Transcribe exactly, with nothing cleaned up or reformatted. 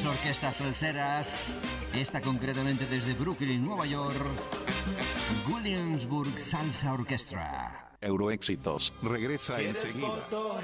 las orquestas salseras, esta concretamente desde Brooklyn, Nueva York, Williamsburg Salsa Orchestra. Euroéxitos regresa enseguida.